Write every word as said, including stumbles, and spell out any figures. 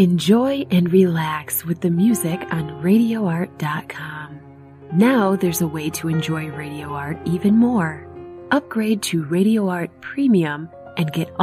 Enjoy and relax with the music on radio art dot com. Now there's a way to enjoy Radio Art even more. Upgrade to Radio Art Premium and get